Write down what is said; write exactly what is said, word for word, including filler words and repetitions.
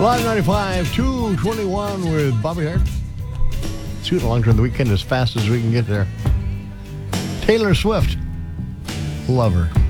Live ninety-five, two twenty-one with Bobby Hart. Scooting along during the weekend as fast as we can get there. Taylor Swift, Lover.